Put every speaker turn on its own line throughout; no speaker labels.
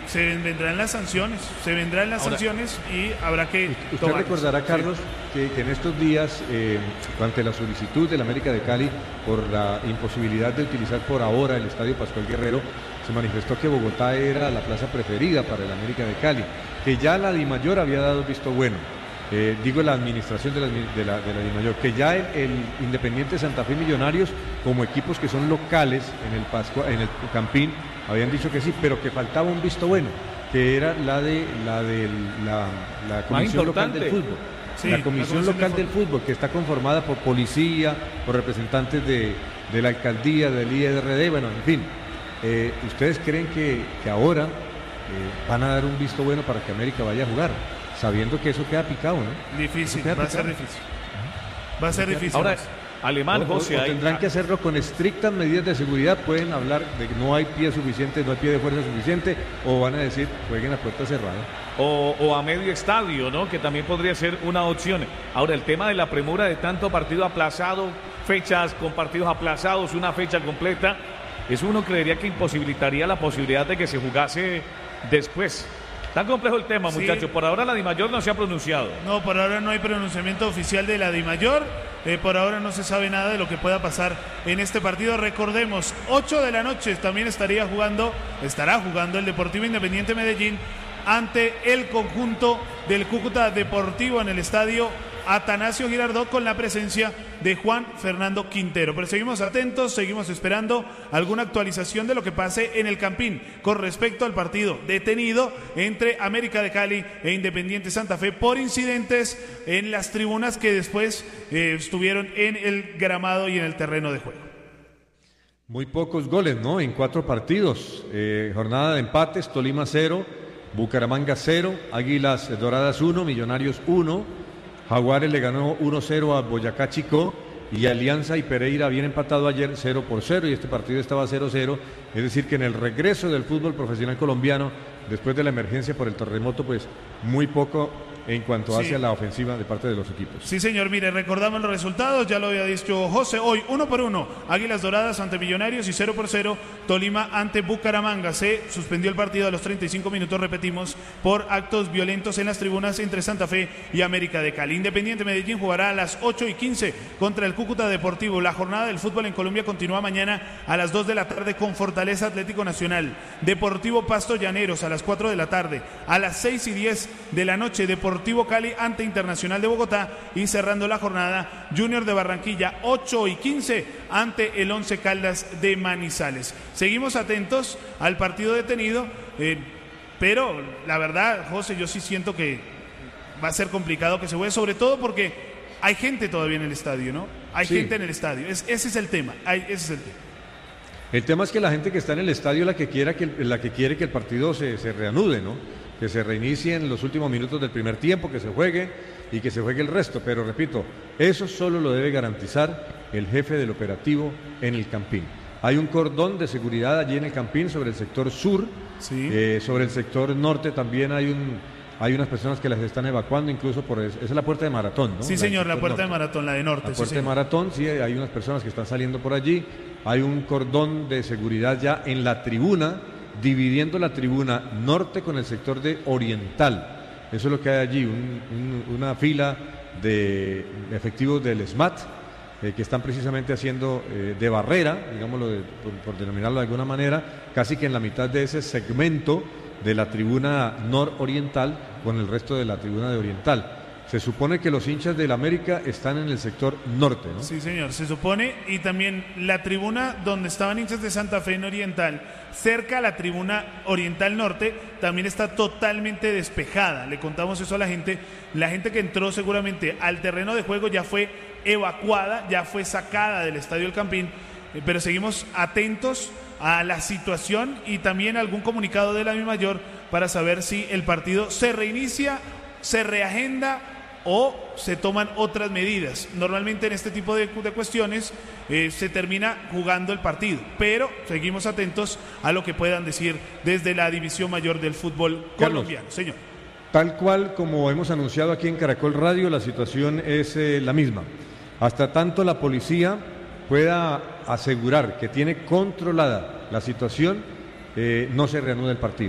se vendrán las sanciones, y habrá que
Usted
tomarlas.
recordará, Carlos, que en estos días, ante la solicitud del América de Cali por la imposibilidad de utilizar por ahora el Estadio Pascual Guerrero, se manifestó que Bogotá era la plaza preferida para el América de Cali, que ya la DIMAYOR había dado visto bueno. Digo, la administración de la DIMAYOR, que ya el Independiente Santa Fe, Millonarios, como equipos que son locales en el Campín, habían dicho que sí, pero que faltaba un visto bueno, que era la Comisión Local del Fútbol.
Sí,
la Comisión Local del Fútbol, que está conformada por policía, por representantes de la alcaldía, del IRD, bueno, en fin. ¿Ustedes creen que ahora van a dar un visto bueno para que América vaya a jugar? Sabiendo que eso queda picado, ¿no?
Difícil, va a ser difícil. Va a ser difícil.
Ahora, Alemán, José,
o tendrán que hacerlo con estrictas medidas de seguridad. Pueden hablar de que no hay pie suficiente, no hay pie de fuerza suficiente, o van a decir, jueguen a puerta cerrada.
O a medio estadio, ¿no? Que también podría ser una opción. Ahora, el tema de la premura de tanto partido aplazado, fechas con partidos aplazados, una fecha completa, eso uno creería que imposibilitaría la posibilidad de que se jugase después. Tan complejo el tema,
sí.
Muchachos. Por ahora la DIMAYOR no se ha pronunciado.
No, por ahora no hay pronunciamiento oficial de la DIMAYOR. Por ahora no se sabe nada de lo que pueda pasar en este partido. Recordemos, 8 de la noche también estará jugando el Deportivo Independiente Medellín ante el conjunto del Cúcuta Deportivo en el estadio Atanasio Girardot, con la presencia de Juan Fernando Quintero. Pero seguimos atentos, seguimos esperando alguna actualización de lo que pase en el Campín con respecto al partido detenido entre América de Cali e Independiente Santa Fe por incidentes en las tribunas que después estuvieron en el gramado y en el terreno de juego.
Muy pocos goles, ¿no? En 4 partidos. Jornada de empates: Tolima 0, Bucaramanga 0, Águilas Doradas 1, Millonarios 1. Jaguares le ganó 1-0 a Boyacá Chicó, y Alianza y Pereira habían empatado ayer 0-0, y este partido estaba 0-0, es decir que en el regreso del fútbol profesional colombiano, después de la emergencia por el terremoto, pues muy poco en cuanto hacia la ofensiva de parte de los equipos.
Sí, señor, mire, recordamos los resultados, ya lo había dicho José, hoy 1-1, Águilas Doradas ante Millonarios, y 0-0, Tolima ante Bucaramanga. Se suspendió el partido a los 35 minutos, repetimos, por actos violentos en las tribunas entre Santa Fe y América de Cali. Independiente Medellín jugará a las 8:15 contra el Cúcuta Deportivo. La jornada del fútbol en Colombia continúa mañana a las 2 de la tarde con Fortaleza Atlético Nacional, Deportivo Pasto Llaneros a las 4 de la tarde, a las 6:10 de la noche, Deportivo Cali ante Internacional de Bogotá, y cerrando la jornada, Junior de Barranquilla 8:15 ante el Once Caldas de Manizales. Seguimos atentos al partido detenido, pero la verdad, José, yo sí siento que va a ser complicado que se juegue, sobre todo porque hay gente todavía en el estadio, ¿no? Hay gente en el estadio, ese es el tema,
El tema es que la gente que está en el estadio es la que quiere que el partido se reanude, ¿no? Que se reinicie en los últimos minutos del primer tiempo, que se juegue y que se juegue el resto. Pero repito, eso solo lo debe garantizar el jefe del operativo en el Campín. Hay un cordón de seguridad allí en el Campín sobre el sector sur, sobre el sector norte también hay unas personas que las están evacuando, incluso esa es la puerta de Maratón, ¿no?
Sí, señor, la puerta de Maratón, la de norte.
La puerta de Maratón, sí, hay unas personas que están saliendo por allí. Hay un cordón de seguridad ya en la tribuna, dividiendo la tribuna norte con el sector de oriental. Eso es lo que hay allí, una fila de efectivos del SMAT que están precisamente haciendo de barrera, digámoslo por denominarlo de alguna manera, casi que en la mitad de ese segmento de la tribuna nororiental con el resto de la tribuna de oriental. Se supone que los hinchas del América están en el sector norte, ¿no?
Sí, señor, se supone, y también la tribuna donde estaban hinchas de Santa Fe en oriental, cerca a la tribuna oriental norte, también está totalmente despejada. Le contamos eso a la gente que entró seguramente al terreno de juego ya fue evacuada, ya fue sacada del Estadio El Campín, pero seguimos atentos a la situación y también algún comunicado de la DIMAYOR para saber si el partido se reinicia, se reagenda o se toman otras medidas. Normalmente en este tipo de cuestiones se termina jugando el partido, pero seguimos atentos a lo que puedan decir desde la División Mayor del fútbol colombiano.
Carlos,
señor.
Tal cual como hemos anunciado aquí en Caracol Radio, la situación es la misma. Hasta tanto la policía pueda asegurar que tiene controlada la situación, no se reanuda el partido.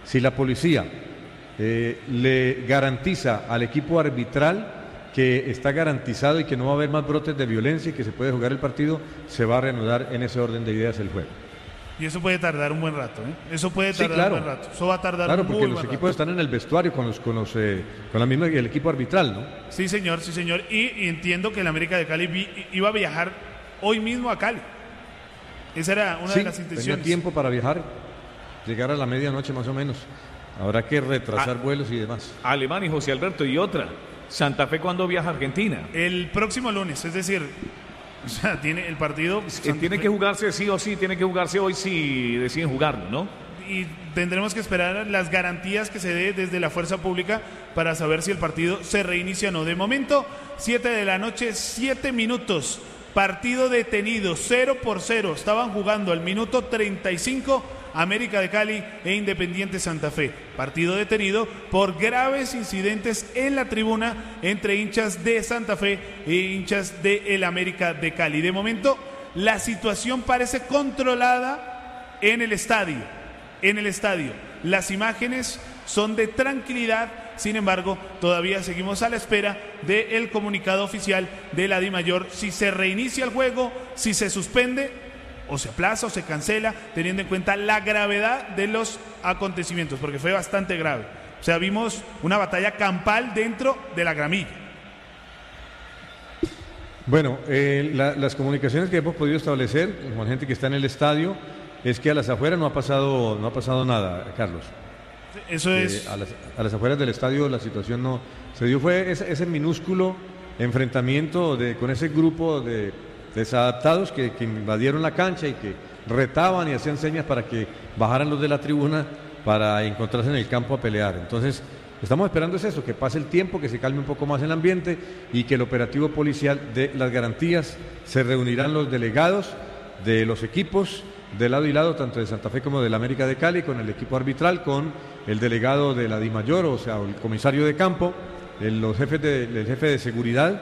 Si la policía le garantiza al equipo arbitral que está garantizado y que no va a haber más brotes de violencia y que se puede jugar el partido, se va a reanudar en ese orden de ideas el juego.
Y eso puede tardar un buen rato, ¿eh? Eso puede tardar
claro.
un buen rato. Eso va a tardar
claro,
un
porque
muy
los
buen
equipos
rato.
están en el vestuario con la misma el equipo arbitral, ¿no?
Sí, señor, sí, señor. Y entiendo que el América de Cali iba a viajar hoy mismo a Cali. Esa era una de las intenciones.
Tenía tiempo para viajar, llegar a la medianoche más o menos. Habrá que retrasar vuelos y demás.
Alemán y José Alberto, y otra. Santa Fe, ¿cuándo viaja a Argentina?
El próximo lunes, es decir, o sea, tiene el partido.
Tiene que jugarse sí o sí, tiene que jugarse hoy si deciden jugarlo, ¿no?
Y tendremos que esperar las garantías que se dé desde la fuerza pública para saber si el partido se reinicia o no. De momento, 7 de la noche, 7 minutos. Partido detenido, 0-0. Estaban jugando al minuto 35 América de Cali e Independiente Santa Fe. Partido detenido por graves incidentes en la tribuna entre hinchas de Santa Fe e hinchas de el América de Cali. De momento, la situación parece controlada en el estadio. Las imágenes son de tranquilidad. Sin embargo, todavía seguimos a la espera del comunicado oficial de la DIMAYOR, si se reinicia el juego, si se suspende, o se aplaza o se cancela, teniendo en cuenta la gravedad de los acontecimientos, porque fue bastante grave. O sea, vimos una batalla campal dentro de la gramilla.
Bueno, las comunicaciones que hemos podido establecer con gente que está en el estadio es que a las afueras no ha pasado nada, Carlos.
Eso es.
A las afueras del estadio la situación no se dio, fue ese minúsculo enfrentamiento con ese grupo de desadaptados que invadieron la cancha y que retaban y hacían señas para que bajaran los de la tribuna para encontrarse en el campo a pelear. Entonces, estamos esperando es eso, que pase el tiempo, que se calme un poco más el ambiente y que el operativo policial dé las garantías. Se reunirán los delegados de los equipos de lado y lado, tanto de Santa Fe como del América de Cali, con el equipo arbitral, con el delegado de la DIMAYOR, o sea, el comisario de campo, el jefe de seguridad,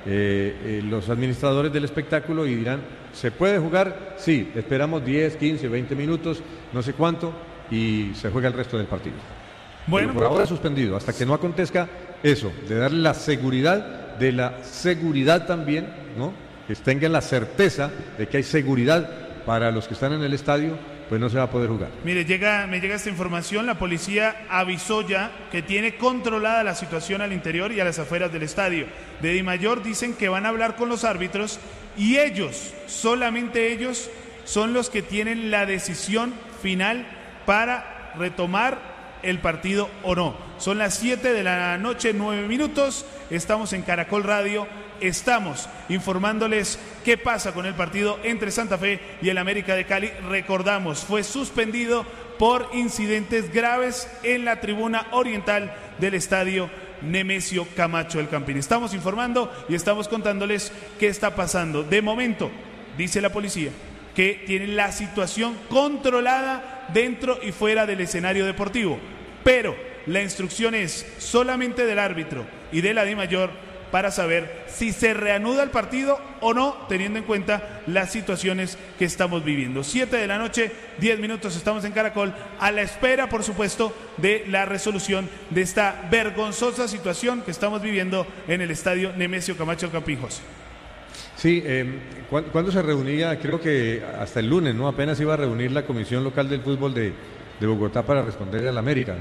los administradores del espectáculo, y dirán, ¿se puede jugar? Sí, esperamos 10, 15, 20 minutos, no sé cuánto, y se juega el resto del partido. Bueno, pero por ahora suspendido, hasta que no acontezca eso, de darle la seguridad, de la seguridad también, ¿no? Que tengan la certeza de que hay seguridad para los que están en el estadio, pues no se va a poder jugar.
Mire, me llega esta información, la policía avisó ya que tiene controlada la situación al interior y a las afueras del estadio. De DIMAYOR dicen que van a hablar con los árbitros y ellos, solamente ellos, son los que tienen la decisión final para retomar el partido o no. Son las 7 de la noche, 9 minutos, estamos en Caracol Radio. Estamos informándoles qué pasa con el partido entre Santa Fe y el América de Cali. Recordamos, fue suspendido por incidentes graves en la tribuna oriental del estadio Nemesio Camacho El Campín. Estamos informando y estamos contándoles qué está pasando. De momento, dice la policía, que tienen la situación controlada dentro y fuera del escenario deportivo. Pero la instrucción es solamente del árbitro y de la DIMAYOR para saber si se reanuda el partido o no, teniendo en cuenta las situaciones que estamos viviendo. 7 de la noche, 10 minutos, estamos en Caracol, a la espera, por supuesto, de la resolución de esta vergonzosa situación que estamos viviendo en el estadio Nemesio Camacho El Campín, José.
Sí, ¿cuándo se reunía? Creo que hasta el lunes, ¿no? Apenas iba a reunir la Comisión Local del Fútbol de Bogotá para responder al América,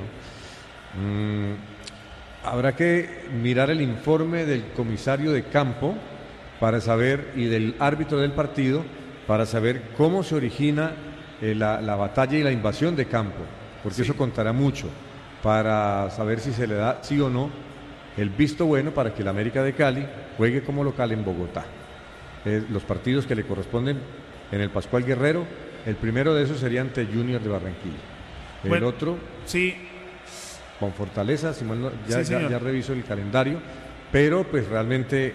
¿no? Habrá que mirar el informe del comisario de campo para saber, y del árbitro del partido, para saber cómo se origina la batalla y la invasión de campo, porque eso contará mucho para saber si se le da sí o no el visto bueno para que el América de Cali juegue como local en Bogotá. Los partidos que le corresponden en el Pascual Guerrero, el primero de esos sería ante Junior de Barranquilla. El otro...
Sí.
Con Fortaleza, ya reviso el calendario, pero pues realmente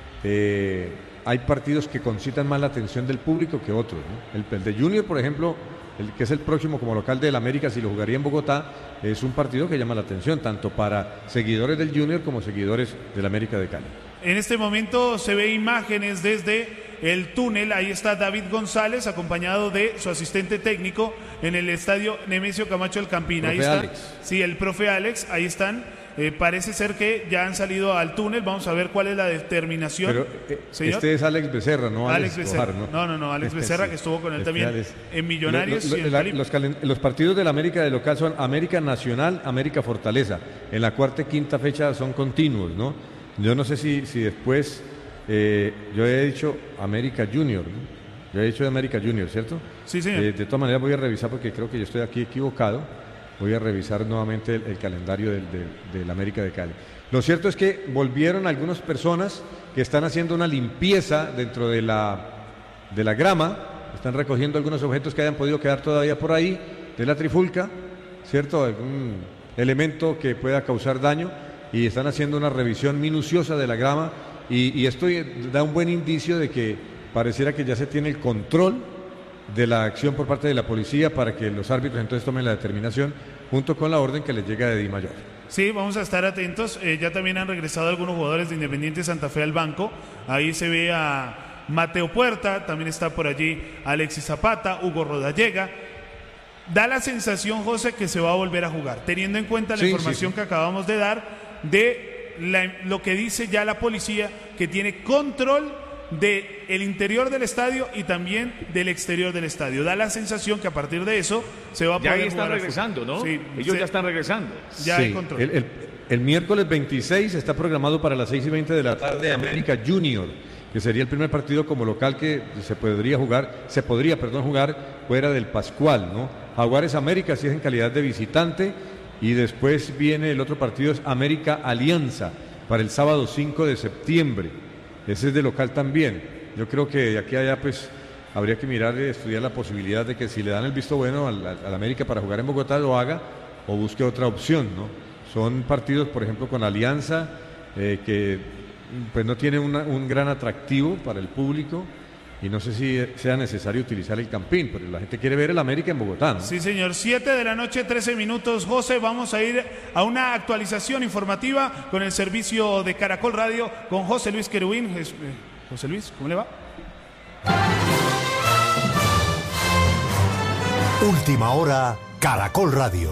hay partidos que concitan más la atención del público que otros, ¿no? El de Junior, por ejemplo, el que es el próximo como local del América, si lo jugaría en Bogotá, es un partido que llama la atención, tanto para seguidores del Junior como seguidores del América de Cali.
En este momento se ve imágenes desde el túnel. Ahí está David González acompañado de su asistente técnico en el estadio Nemesio Camacho del Campín. Ahí está. Alex. Sí, el profe Alex, ahí están. Parece ser que ya han salido al túnel. Vamos a ver cuál es la determinación.
Pero este es Alex Becerra, ¿no?
Alex Becerra. No, Alex Becerra, que estuvo con él también en Millonarios.
Los partidos del América de local son América Nacional, América Fortaleza. En la cuarta y quinta fecha son continuos, ¿no? Yo no sé si después, yo he dicho América Junior, ¿no? Yo he dicho de América Junior, ¿cierto?
Sí, señor.
De todas maneras voy a revisar porque creo que yo estoy aquí equivocado. Voy a revisar nuevamente el calendario del América de Cali. Lo cierto es que volvieron algunas personas que están haciendo una limpieza dentro de la grama, están recogiendo algunos objetos que hayan podido quedar todavía por ahí, de la trifulca, ¿cierto? Algún elemento que pueda causar daño, y están haciendo una revisión minuciosa de la grama, y esto da un buen indicio de que pareciera que ya se tiene el control de la acción por parte de la policía para que los árbitros entonces tomen la determinación junto con la orden que les llega de DIMAYOR.
Sí, vamos a estar atentos. Ya también han regresado algunos jugadores de Independiente Santa Fe al banco. Ahí se ve a Mateo Puerta, también está por allí Alexis Zapata, Hugo Rodallega. Da la sensación, José, que se va a volver a jugar, teniendo en cuenta la información que acabamos de dar de lo que dice ya la policía, que tiene control del interior del estadio y también del exterior del estadio. Da la sensación que a partir de eso se va a poder jugar.
Ya están regresando, ¿no? Sí, ellos ya están regresando.
Ya hay control. El miércoles 26 está programado para las 6:20 de la tarde América Junior, que sería el primer partido como local que se podría jugar fuera del Pascual, ¿no? Jaguares América, si es en calidad de visitante, y después viene el otro partido, es América Alianza, para el sábado 5 de septiembre. Ese es de local también. Yo creo que de aquí a allá pues habría que mirar y estudiar la posibilidad de que si le dan el visto bueno al América para jugar en Bogotá lo haga, o busque otra opción, ¿no? Son partidos, por ejemplo, con Alianza, que pues no tiene un gran atractivo para el público, y no sé si sea necesario utilizar el Campín, pero la gente quiere ver el América en Bogotá, ¿no?
Sí, señor. 7:13 p.m, José. Vamos a ir a una actualización informativa con el servicio de Caracol Radio con José Luis Querubín. José Luis, ¿cómo le va?
Última hora, Caracol Radio.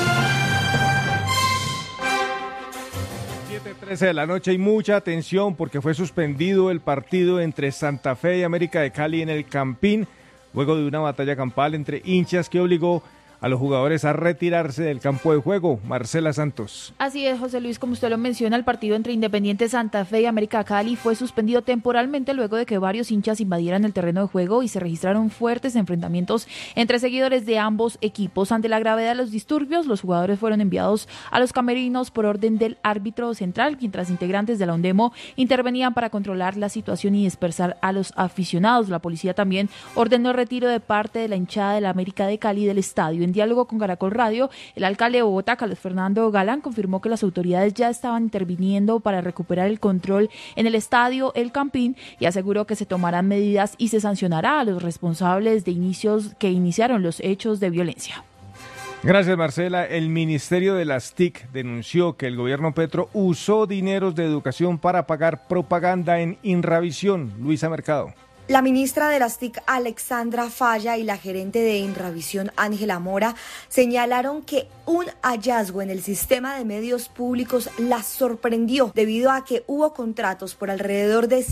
7:13 de la noche y mucha atención porque fue suspendido el partido entre Santa Fe y América de Cali en el Campín, luego de una batalla campal entre hinchas que obligó a los jugadores a retirarse del campo de juego. Marcela Santos.
Así es, José Luis, como usted lo menciona, el partido entre Independiente Santa Fe y América Cali fue suspendido temporalmente luego de que varios hinchas invadieran el terreno de juego y se registraron fuertes enfrentamientos entre seguidores de ambos equipos. Ante la gravedad de los disturbios, los jugadores fueron enviados a los camerinos por orden del árbitro central, mientras integrantes de la UNDEMO intervenían para controlar la situación y dispersar a los aficionados. La policía también ordenó el retiro de parte de la hinchada de la América de Cali del estadio. En diálogo con Caracol Radio, el alcalde de Bogotá, Carlos Fernando Galán, confirmó que las autoridades ya estaban interviniendo para recuperar el control en el estadio El Campín y aseguró que se tomarán medidas y se sancionará a los responsables de que iniciaron los hechos de violencia.
Gracias, Marcela. El Ministerio de las TIC denunció que el gobierno Petro usó dineros de educación para pagar propaganda en Inravisión. Luisa Mercado.
La ministra de las TIC, Alexandra Falla, y la gerente de Inravisión, Ángela Mora, señalaron que un hallazgo en el sistema de medios públicos las sorprendió debido a que hubo contratos por alrededor de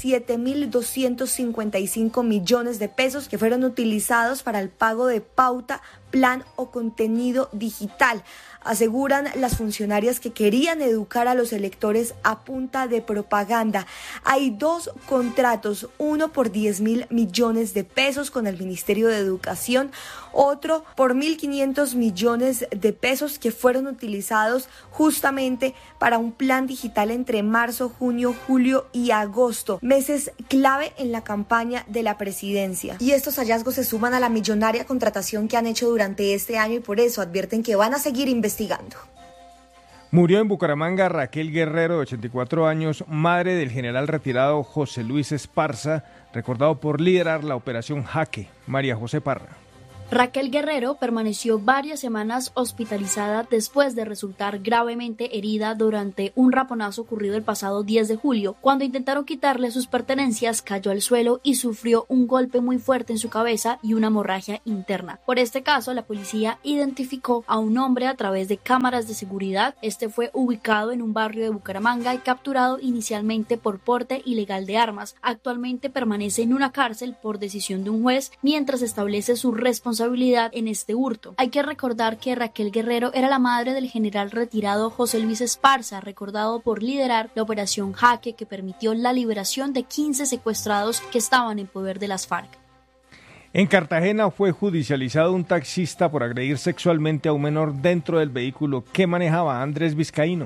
7.255 millones de pesos que fueron utilizados para el pago de pauta, plan o contenido digital. Aseguran las funcionarias que querían educar a los electores a punta de propaganda. Hay 2 contratos, uno por 10.000 millones de pesos con el Ministerio de Educación, otro por 1.500 millones de pesos que fueron utilizados justamente para un plan digital entre marzo, junio, julio y agosto, meses clave en la campaña de la presidencia. Y estos hallazgos se suman a la millonaria contratación que han hecho durante este año y por eso advierten que van a seguir investigando.
Murió en Bucaramanga Raquel Guerrero, de 84 años, madre del general retirado José Luis Esparza, recordado por liderar la operación Jaque. María José Parra.
Raquel Guerrero permaneció varias semanas hospitalizada después de resultar gravemente herida durante un raponazo ocurrido el pasado 10 de julio. Cuando intentaron quitarle sus pertenencias, cayó al suelo y sufrió un golpe muy fuerte en su cabeza y una hemorragia interna. Por este caso, la policía identificó a un hombre a través de cámaras de seguridad. Este fue ubicado en un barrio de Bucaramanga y capturado inicialmente por porte ilegal de armas. Actualmente permanece en una cárcel por decisión de un juez mientras establece su responsabilidad en este hurto. Hay que recordar que Raquel Guerrero era la madre del general retirado José Luis Esparza, recordado por liderar la operación Jaque que permitió la liberación de 15 secuestrados que estaban en poder de las FARC.
En Cartagena fue judicializado un taxista por agredir sexualmente a un menor dentro del vehículo que manejaba Andrés Vizcaíno.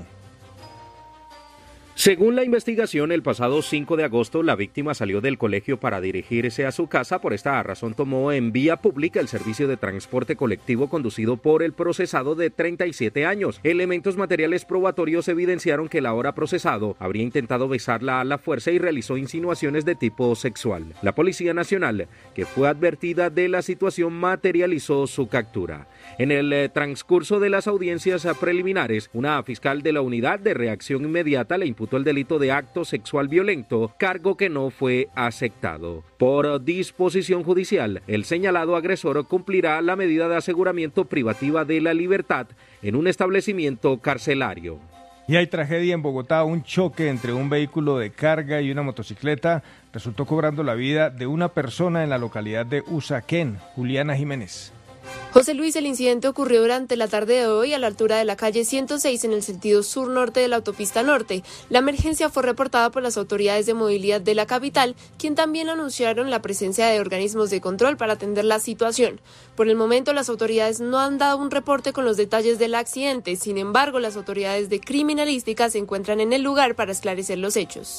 Según la investigación, el pasado 5 de agosto la víctima salió del colegio para dirigirse a su casa. Por esta razón tomó en vía pública el servicio de transporte colectivo conducido por el procesado de 37 años. Elementos materiales probatorios evidenciaron que el ahora procesado habría intentado besarla a la fuerza y realizó insinuaciones de tipo sexual. La Policía Nacional, que fue advertida de la situación, materializó su captura. En el transcurso de las audiencias preliminares, una fiscal de la Unidad de Reacción Inmediata le imputó el delito de acto sexual violento, cargo que no fue aceptado. Por disposición judicial, el señalado agresor cumplirá la medida de aseguramiento privativa de la libertad en un establecimiento carcelario.
Y hay tragedia en Bogotá. Un choque entre un vehículo de carga y una motocicleta resultó cobrando la vida de una persona en la localidad de Usaquén. Juliana Jiménez.
José Luis, el incidente ocurrió durante la tarde de hoy a la altura de la calle 106 en el sentido sur-norte de la autopista norte. La emergencia fue reportada por las autoridades de movilidad de la capital, quien también anunciaron la presencia de organismos de control para atender la situación. Por el momento, las autoridades no han dado un reporte con los detalles del accidente. Sin embargo, las autoridades de criminalística se encuentran en el lugar para esclarecer los hechos.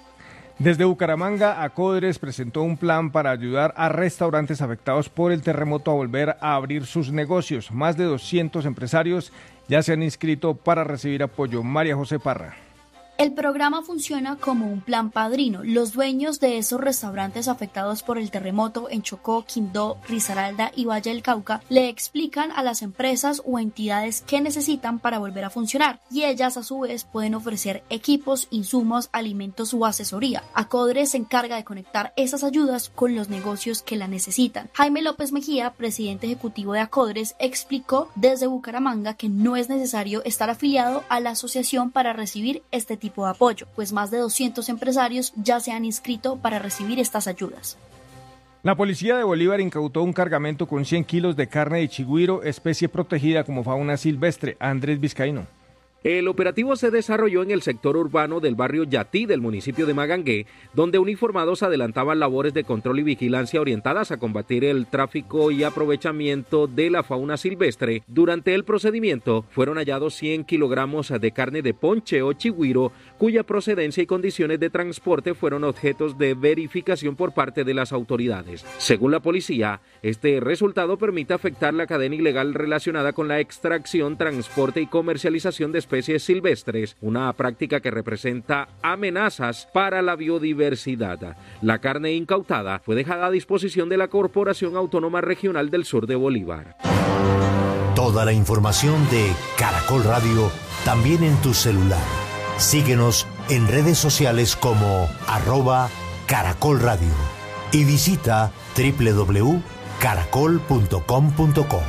Desde Bucaramanga, Acodres presentó un plan para ayudar a restaurantes afectados por el terremoto a volver a abrir sus negocios. Más de 200 empresarios ya se han inscrito para recibir apoyo. María José Parra.
El programa funciona como un plan padrino. Los dueños de esos restaurantes afectados por el terremoto en Chocó, Quindó, Risaralda y Valle del Cauca le explican a las empresas o entidades qué necesitan para volver a funcionar y ellas a su vez pueden ofrecer equipos, insumos, alimentos o asesoría. Acodres se encarga de conectar esas ayudas con los negocios que la necesitan. Jaime López Mejía, presidente ejecutivo de Acodres, explicó desde Bucaramanga que no es necesario estar afiliado a la asociación para recibir este tipo de apoyo, pues más de 200 empresarios ya se han inscrito para recibir estas ayudas.
La policía de Bolívar incautó un cargamento con 100 kilos de carne de chigüiro, especie protegida como fauna silvestre. Andrés Vizcaíno.
El operativo se desarrolló en el sector urbano del barrio Yatí del municipio de Magangué, donde uniformados adelantaban labores de control y vigilancia orientadas a combatir el tráfico y aprovechamiento de la fauna silvestre. Durante el procedimiento fueron hallados 100 kilogramos de carne de ponche o chigüiro, cuya procedencia y condiciones de transporte fueron objetos de verificación por parte de las autoridades. Según la policía, este resultado permite afectar la cadena ilegal relacionada con la extracción, transporte y comercialización de especies silvestres, una práctica que representa amenazas para la biodiversidad. La carne incautada fue dejada a disposición de la Corporación Autónoma Regional del Sur de Bolívar.
Toda la información de Caracol Radio también en tu celular. Síguenos en redes sociales como @Caracol Radio y visita www.caracol.com.co.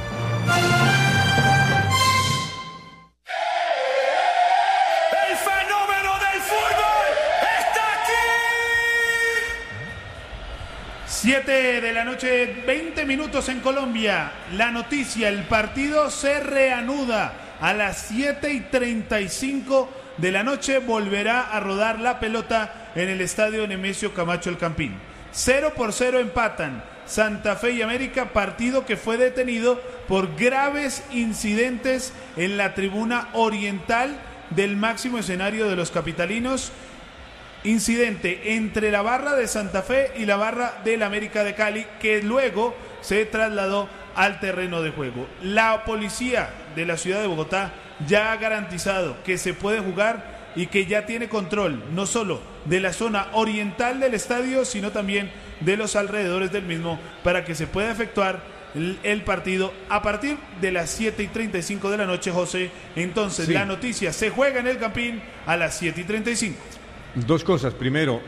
De la noche, 20 minutos en Colombia. La noticia, el partido se reanuda a las 7:35 de la noche. Volverá a rodar la pelota en el estadio Nemesio Camacho El Campín. 0-0 empatan Santa Fe y América, partido que fue detenido por graves incidentes en la tribuna oriental del máximo escenario de los capitalinos. Incidente entre la barra de Santa Fe y la barra del América de Cali, que luego se trasladó al terreno de juego. La policía de la ciudad de Bogotá ya ha garantizado que se puede jugar y que ya tiene control no solo de la zona oriental del estadio, sino también de los alrededores del mismo, para que se pueda efectuar el partido a partir de las 7:35 de la noche, José. Entonces,
sí,
la noticia se juega en el Campín a las 7:35.
Dos cosas. Primero,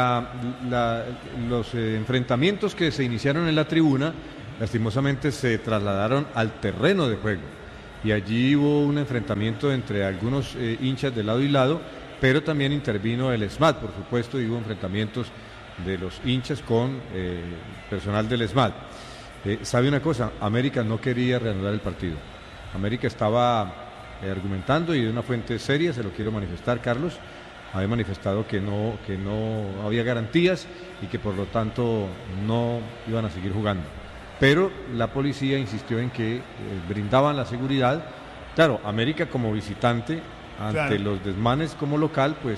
los enfrentamientos que se iniciaron en la tribuna, lastimosamente se trasladaron al terreno de juego. Y allí hubo un enfrentamiento entre algunos hinchas de lado y lado, pero también intervino el SMAT, por supuesto, y hubo enfrentamientos de los hinchas con personal del SMAT. ¿Sabe una cosa? América no quería reanudar el partido. América estaba argumentando, y de una fuente seria, se lo quiero manifestar, Carlos, había manifestado que no había garantías y que por lo tanto no iban a seguir jugando. Pero la policía insistió en que brindaban la seguridad. Claro, América como visitante, ante los desmanes como local, pues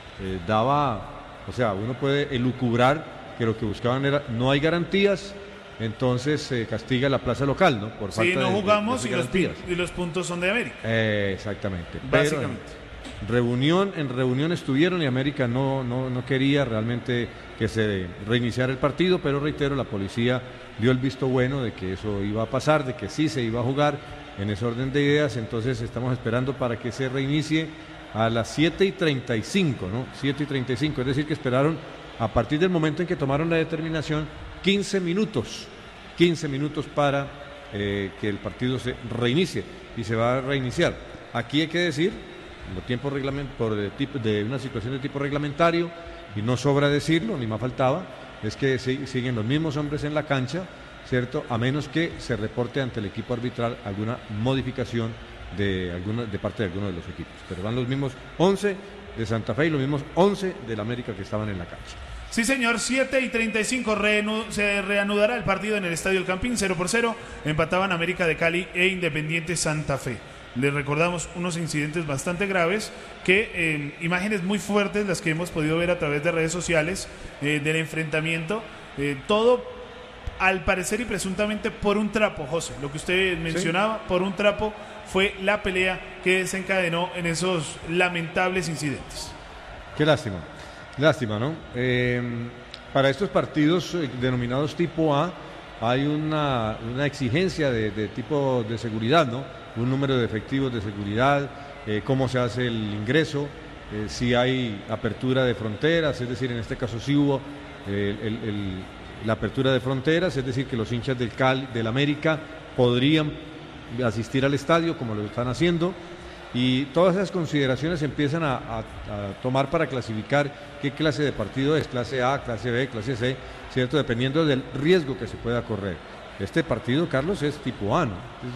uno puede elucubrar que lo que buscaban era, no hay garantías, entonces se castiga la plaza local, ¿no? Por falta
no jugamos
de garantías.
y los puntos son de América.
Exactamente.
Básicamente.
Pero en reunión estuvieron y América no quería realmente que se reiniciara el partido, pero reitero, la policía dio el visto bueno de que eso iba a pasar, de que sí se iba a jugar en ese orden de ideas. Entonces estamos esperando para que se reinicie a las 7:35, ¿no? 7:35, es decir, que esperaron a partir del momento en que tomaron la determinación 15 minutos para que el partido se reinicie, y se va a reiniciar. Aquí hay que decir, de una situación de tipo reglamentario, y no sobra decirlo, ni más faltaba, es que siguen los mismos hombres en la cancha, ¿cierto? A menos que se reporte ante el equipo arbitral alguna modificación de parte de alguno de los equipos. Pero van los mismos 11 de Santa Fe y los mismos 11 del América que estaban en la cancha.
Sí, señor, 7:35 se reanudará el partido en el Estadio El Campín, 0-0, empataban América de Cali e Independiente Santa Fe. Les recordamos unos incidentes bastante graves, imágenes muy fuertes las que hemos podido ver a través de redes sociales del enfrentamiento, todo al parecer y presuntamente por un trapo, José, lo que usted mencionaba, sí, por un trapo fue la pelea que desencadenó en esos lamentables incidentes.
Qué lástima, ¿no? Para estos partidos denominados tipo A hay una exigencia de tipo de seguridad, ¿no? Un número de efectivos de seguridad, cómo se hace el ingreso, si hay apertura de fronteras, es decir, en este caso sí hubo la apertura de fronteras, es decir, que los hinchas del América podrían asistir al estadio como lo están haciendo, y todas esas consideraciones empiezan a tomar para clasificar qué clase de partido es, clase A, clase B, clase C, ¿cierto? Dependiendo del riesgo que se pueda correr. Este partido, Carlos, es tipo A, ¿no?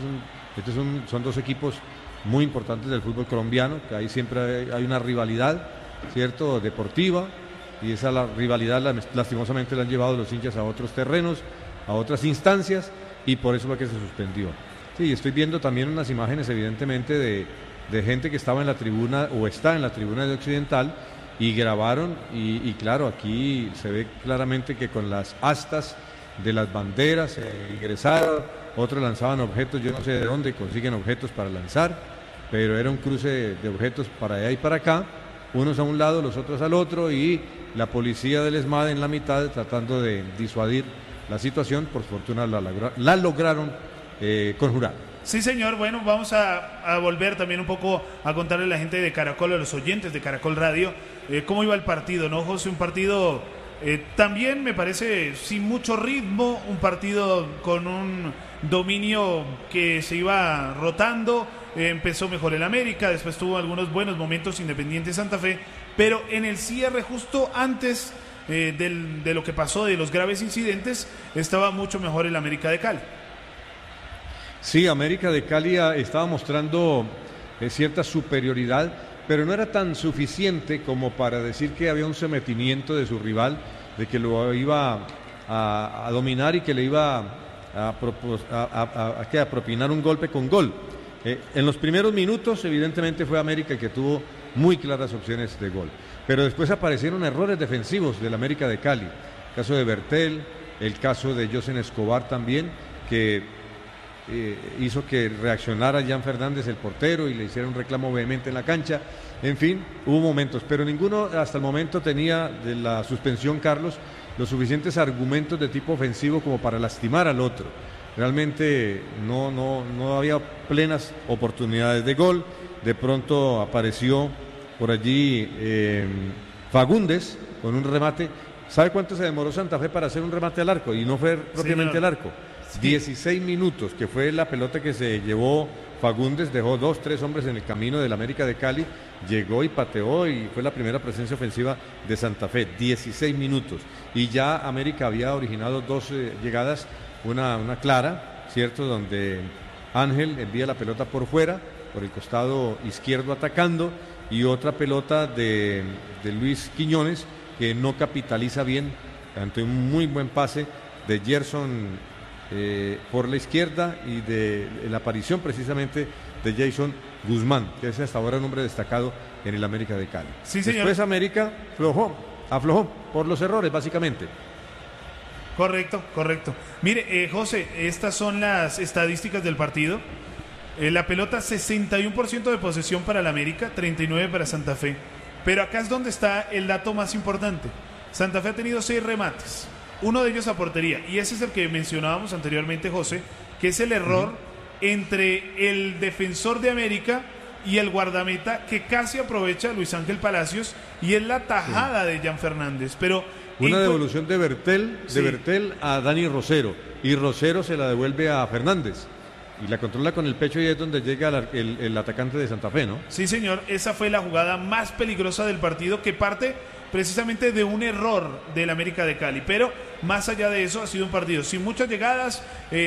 Son dos equipos muy importantes del fútbol colombiano, que ahí siempre hay una rivalidad, ¿cierto?, deportiva, y esa rivalidad lastimosamente la han llevado los hinchas a otros terrenos, a otras instancias, y por eso fue que se suspendió. Sí, estoy viendo también unas imágenes evidentemente de gente que estaba en la tribuna o está en la tribuna de Occidental y grabaron, y claro, aquí se ve claramente que con las astas de las banderas ingresaron. Otros lanzaban objetos, yo no sé de dónde consiguen objetos para lanzar, pero era un cruce de objetos para allá y para acá, unos a un lado, los otros al otro, y la policía del ESMAD en la mitad tratando de disuadir la situación. Por fortuna la lograron conjurar.
Sí, señor. Bueno, vamos a volver también un poco a contarle a la gente de Caracol, a los oyentes de Caracol Radio, cómo iba el partido, ¿no, José? Un partido también me parece sin mucho ritmo, un partido con un dominio que se iba rotando, empezó mejor el América, después tuvo algunos buenos momentos Independiente Santa Fe, pero en el cierre, justo antes de lo que pasó, de los graves incidentes, estaba mucho mejor el América de Cali.
Sí, América de Cali estaba mostrando cierta superioridad, pero no era tan suficiente como para decir que había un sometimiento de su rival, de que lo iba a dominar y que le iba a propinar un golpe con gol. En los primeros minutos, evidentemente, fue América que tuvo muy claras opciones de gol, pero después aparecieron errores defensivos del América de Cali, el caso de Bertel, el caso de Josen Escobar también, que hizo que reaccionara Jan Fernández, el portero, y le hiciera un reclamo vehemente en la cancha. En fin, hubo momentos, pero ninguno hasta el momento tenía de la suspensión, Carlos, los suficientes argumentos de tipo ofensivo como para lastimar al otro. realmente no había plenas oportunidades de gol. De pronto apareció por allí Fagundes con un remate. ¿Sabe cuánto se demoró Santa Fe para hacer un remate al arco? Y no fue propiamente al arco. 16 minutos, que fue la pelota que se llevó Fagundes, dejó 2-3 hombres en el camino del América de Cali, llegó y pateó y fue la primera presencia ofensiva de Santa Fe. 16 minutos. Y ya América había originado 2 llegadas, una clara, ¿cierto? Donde Ángel envía la pelota por fuera, por el costado izquierdo atacando, y otra pelota de Luis Quiñones, que no capitaliza bien ante un muy buen pase de Gerson por la izquierda y de la aparición precisamente de Jason Guzmán, que es hasta ahora un hombre destacado en el América de Cali.
Sí, señor.
Después América aflojó por los errores, básicamente.
Correcto. Mire, José, estas son las estadísticas del partido. La pelota 61% de posesión para el América, 39% para Santa Fe. Pero acá es donde está el dato más importante. Santa Fe ha tenido 6 remates, uno de ellos a portería, y ese es el que mencionábamos anteriormente, José, que es el error entre el defensor de América y el guardameta, que casi aprovecha Luis Ángel Palacios, y es la tajada de Jan Fernández. Pero
una devolución de Bertel a Dani Rosero, y Rosero se la devuelve a Fernández y la controla con el pecho, y es donde llega el atacante de Santa Fe, ¿no?
Sí, señor, esa fue la jugada más peligrosa del partido, que parte precisamente de un error del América de Cali, pero más allá de eso ha sido un partido sin muchas llegadas,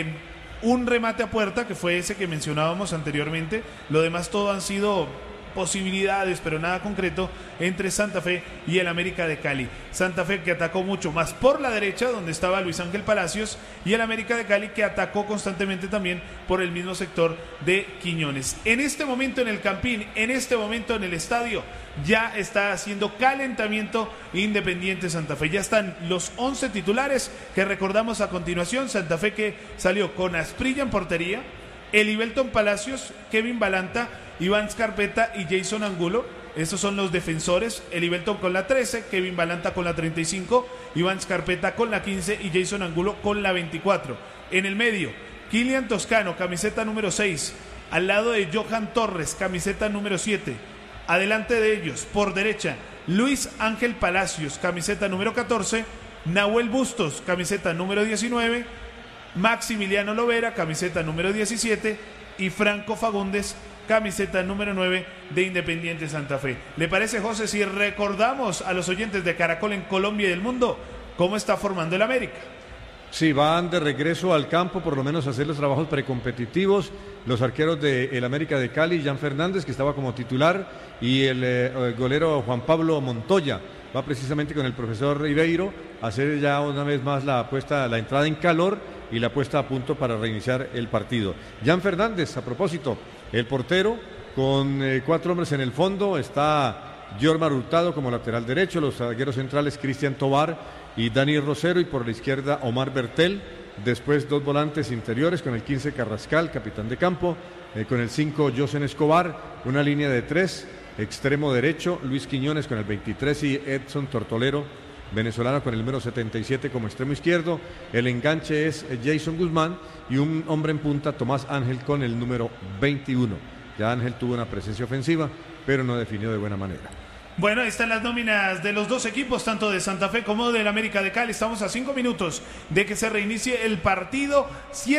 un remate a puerta, que fue ese que mencionábamos anteriormente. Lo demás todo han sido posibilidades, pero nada concreto entre Santa Fe y el América de Cali. Santa Fe que atacó mucho más por la derecha, donde estaba Luis Ángel Palacios, y el América de Cali que atacó constantemente también por el mismo sector de Quiñones. En este momento en el Campín, en este momento en el estadio, ya está haciendo calentamiento Independiente Santa Fe. Ya están los 11 titulares que recordamos a continuación. Santa Fe que salió con Asprilla en portería, Elivelton Palacios, Kevin Balanta, Iván Scarpetta y Jason Angulo. Estos son los defensores. Elivelton con la 13, Kevin Balanta con la 35, Iván Scarpetta con la 15 y Jason Angulo con la 24. En el medio, Kilian Toscano, camiseta número 6, al lado de Johan Torres, camiseta número 7. Adelante de ellos, por derecha, Luis Ángel Palacios, camiseta número 14, Nahuel Bustos, camiseta número 19, Maximiliano Lovera, camiseta número 17, y Franco Fagundes, camiseta número 9 de Independiente Santa Fe. ¿Le parece, José, si recordamos a los oyentes de Caracol en Colombia y el mundo cómo está formando el América?
Sí, van de regreso al campo, por lo menos a hacer los trabajos precompetitivos. Los arqueros del América de Cali, Jan Fernández, que estaba como titular, y el golero Juan Pablo Montoya. Va precisamente con el profesor Ribeiro a hacer ya una vez más la entrada en calor y la puesta a punto para reiniciar el partido. Jan Fernández, a propósito, el portero, con 4 hombres en el fondo, está Jormar Hurtado como lateral derecho, los zagueros centrales Cristian Tobar y Dani Rosero, y por la izquierda Omar Bertel. Después 2 volantes interiores con el 15 Carrascal, capitán de campo, con el 5 Josen Escobar, una línea de 3, extremo derecho Luis Quiñones con el 23 y Edson Tortolero, venezolano, con el número 77 como extremo izquierdo. El enganche es Jason Guzmán, y un hombre en punta, Tomás Ángel, con el número 21. Ya Ángel tuvo una presencia ofensiva, pero no definió de buena manera.
Bueno, ahí están las nóminas de los dos equipos, tanto de Santa Fe como del América de Cali. Estamos a 5 minutos de que se reinicie el partido.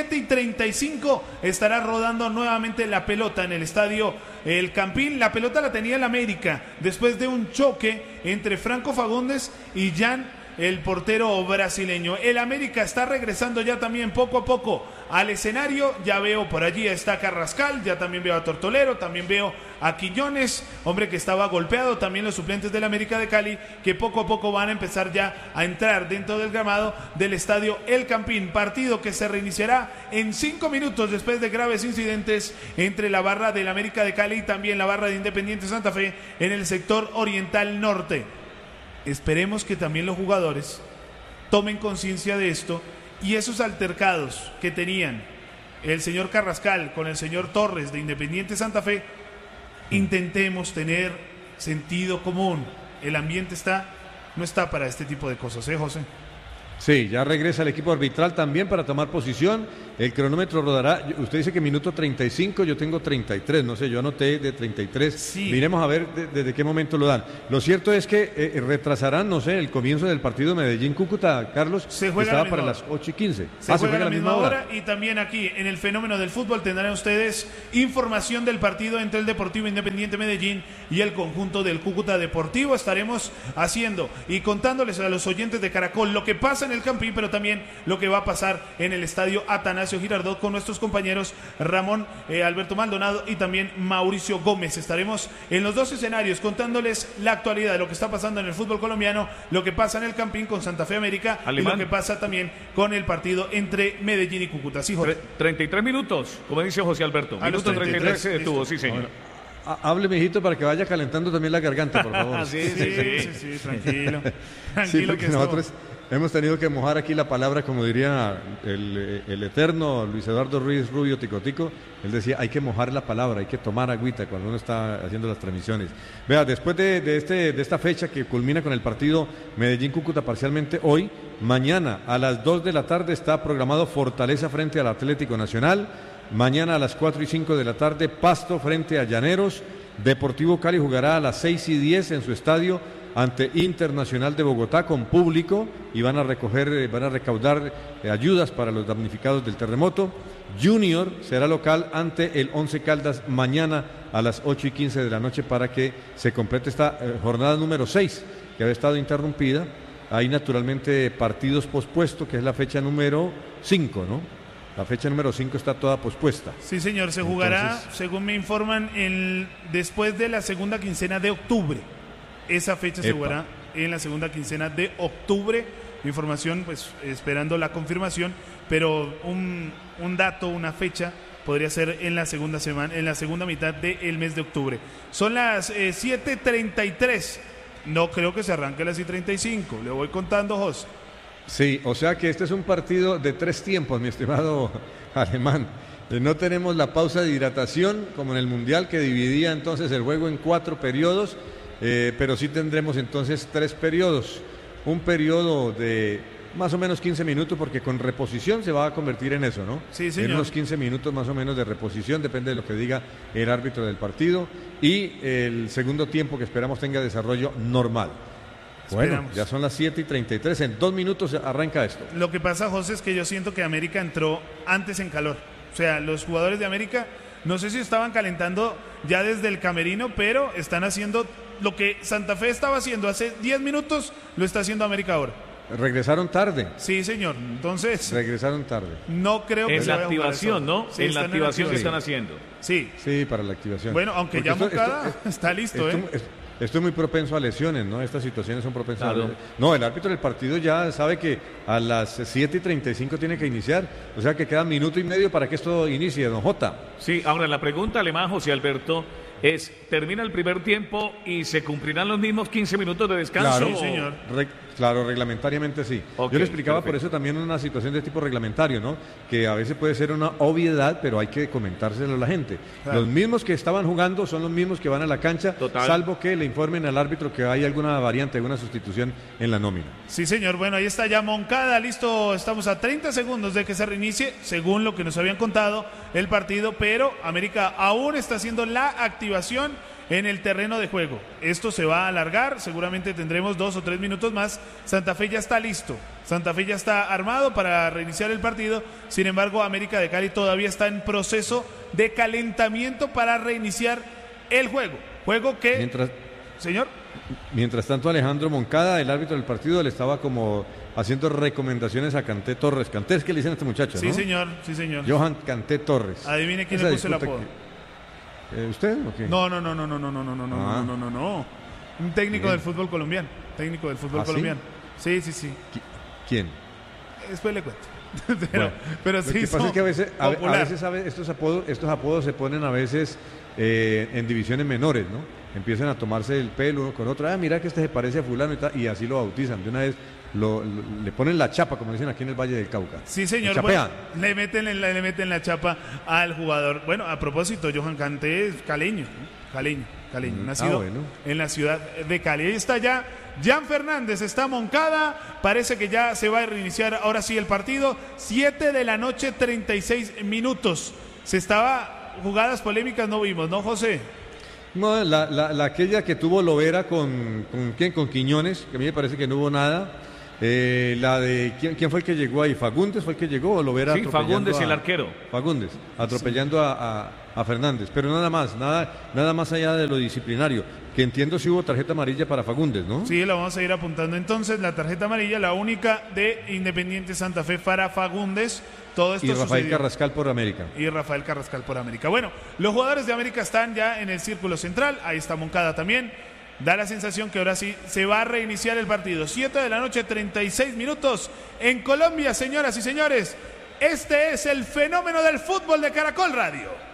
7:35 estará rodando nuevamente la pelota en el estadio El Campín. La pelota la tenía el América después de un choque entre Franco Fagundes y Jan, el portero brasileño. El América está regresando ya también poco a poco al escenario. Ya veo por allí está Carrascal, ya también veo a Tortolero, también veo a Quiñones, hombre que estaba golpeado. También los suplentes del América de Cali, que poco a poco van a empezar ya a entrar dentro del gramado del estadio El Campín. Partido que se reiniciará en 5 minutos después de graves incidentes entre la barra del América de Cali y también la barra de Independiente Santa Fe en el sector oriental norte. Esperemos que también los jugadores tomen conciencia de esto, y esos altercados que tenían el señor Carrascal con el señor Torres de Independiente Santa Fe, intentemos tener sentido común. El ambiente no está para este tipo de cosas, José.
Sí, ya regresa el equipo arbitral también para tomar posición. El cronómetro rodará. Usted dice que minuto 35, yo tengo 33. No sé, yo anoté de 33.
Sí.
Miremos a ver desde qué momento lo dan. Lo cierto es que retrasarán, no sé, el comienzo del partido Medellín-Cúcuta, Carlos.
Se juega
estaba para las 8:15.
Se juega a la misma hora. Y también aquí, en el fenómeno del fútbol, tendrán ustedes información del partido entre el Deportivo Independiente Medellín y el conjunto del Cúcuta Deportivo. Estaremos haciendo y contándoles a los oyentes de Caracol lo que pasa en el Campín, pero también lo que va a pasar en el estadio Atanasio Girardot con nuestros compañeros Ramón Alberto Maldonado y también Mauricio Gómez. Estaremos en los dos escenarios contándoles la actualidad de lo que está pasando en el fútbol colombiano, lo que pasa en el Campín con Santa Fe América y lo que pasa también con el partido entre Medellín y Cúcuta. Sí,
33 minutos, como dice José Alberto. Minuto 33 se detuvo, sí, señor.
Hable, mijito, para que vaya calentando también la garganta, por favor.
sí, tranquilo.
Sí, porque nosotros hemos tenido que mojar aquí la palabra, como diría el eterno Luis Eduardo Ruiz Rubio Ticotico. Él decía, hay que mojar la palabra, hay que tomar agüita cuando uno está haciendo las transmisiones. Vea, después de esta fecha que culmina con el partido Medellín-Cúcuta parcialmente hoy, mañana a las 2 de la tarde está programado Fortaleza frente al Atlético Nacional. Mañana a las 4:05 de la tarde, Pasto frente a Llaneros. Deportivo Cali jugará a las 6:10 en su estadio ante Internacional de Bogotá con público y van a recaudar ayudas para los damnificados del terremoto. Junior será local ante el Once Caldas mañana a las 8:15 de la noche para que se complete esta jornada número 6 que había estado interrumpida. Hay naturalmente partidos pospuestos, que es la fecha número 5, ¿no? La fecha número 5 está toda pospuesta.
Sí, señor, se jugará, según me informan, después de la segunda quincena de octubre. Esa fecha se jugará en la segunda quincena de octubre. Información, pues, esperando la confirmación, pero un dato, una fecha, podría ser en la segunda semana, en la segunda mitad del mes de octubre. Son las 7:33. No creo que se arranque a las 7:35. Le voy contando, José.
Sí, o sea que este es un partido de 3 tiempos, mi estimado Alemán. No tenemos la pausa de hidratación como en el Mundial, que dividía entonces el juego en 4 periodos, pero sí tendremos entonces 3 periodos. Un periodo de más o menos 15 minutos, porque con reposición se va a convertir en eso, ¿no?
Sí, señor.
En unos 15 minutos más o menos de reposición, depende de lo que diga el árbitro del partido. Y el segundo tiempo que esperamos tenga desarrollo normal. Bueno, ya son las 7:33, en 2 minutos arranca esto.
Lo que pasa, José, es que yo siento que América entró antes en calor. O sea, los jugadores de América, no sé si estaban calentando ya desde el camerino, pero están haciendo lo que Santa Fe estaba haciendo hace 10 minutos, lo está haciendo América ahora.
Regresaron tarde.
Sí, señor. Entonces,
regresaron tarde.
No creo que
en la activación, ¿no? Sí, en la activación que están haciendo.
Sí.
Sí, para la activación.
Bueno, aunque porque ya Moncada está listo,
Esto es muy propenso a lesiones, ¿no? Estas situaciones son propensas a lesiones. No, el árbitro del partido ya sabe que a las 7:35 tiene que iniciar. O sea que queda 1 minuto y medio para que esto inicie, don Jota.
Sí, ahora la pregunta, Alemán, José Alberto, es, ¿termina el primer tiempo y se cumplirán los mismos 15 minutos de descanso?
Claro, sí, señor. Claro, reglamentariamente sí.
Okay,
yo le explicaba
perfecto.
Por eso también una situación de tipo reglamentario, ¿no? Que a veces puede ser una obviedad, pero hay que comentárselo a la gente. Claro. Los mismos que estaban jugando son los mismos que van a la cancha, salvo que le informen al árbitro que hay alguna variante, alguna sustitución en la nómina.
Sí, señor. Bueno, ahí está ya Moncada, listo. Estamos a 30 segundos de que se reinicie, según lo que nos habían contado el partido, pero América aún está haciendo la activación en el terreno de juego. Esto se va a alargar, seguramente tendremos 2 o 3 minutos más. Santa Fe ya está listo, Santa Fe ya está armado para reiniciar el partido. Sin embargo, América de Cali todavía está en proceso de calentamiento para reiniciar el juego que... Señor.
Mientras tanto, Alejandro Moncada, el árbitro del partido, le estaba como haciendo recomendaciones a Canté Torres. Canté es que le dicen a este muchacho,
sí,
¿no?
Sí, señor.
Johan Canté Torres.
Adivine quién le puso el apodo.
¿Usted o qué?
No. Un técnico del fútbol colombiano. Colombiano. Sí.
¿Quién?
Después le cuento.
pero sí, lo que pasa es que a veces estos apodos se ponen a veces en divisiones menores, ¿no? empiezan a tomarse el pelo uno con otro, mira que este se parece a fulano y así lo bautizan, de una vez le ponen la chapa, como dicen aquí en el Valle del Cauca.
Sí, señor, bueno, le meten la chapa al jugador. Bueno, a propósito, Johan Kanté es caleño, nacido en la ciudad de Cali. Ahí está ya Jan Fernández, está Moncada, parece que ya se va a reiniciar ahora sí el partido. 7 de la noche, 36 minutos. Jugadas polémicas no vimos, ¿no, José?
No, aquella que tuvo Lovera con Quiñones, que a mí me parece que no hubo nada. La de ¿quién fue el que llegó ahí? ¿Fagundes fue el que llegó o Lovera?
Sí, Fagundes, el arquero.
Fagundes, atropellando a Fernández, pero nada más allá de lo disciplinario, que entiendo si hubo tarjeta amarilla para Fagundes, ¿no?
Sí, la vamos a ir apuntando entonces, la tarjeta amarilla, la única de Independiente Santa Fe para Fagundes. Todo esto
y Rafael
sucedió.
Carrascal por América.
Bueno, los jugadores de América están ya en el círculo central, ahí está Moncada también. Da la sensación que ahora sí se va a reiniciar el partido. 7 de la noche, 36 minutos en Colombia, señoras y señores. Este es el fenómeno del fútbol de Caracol Radio.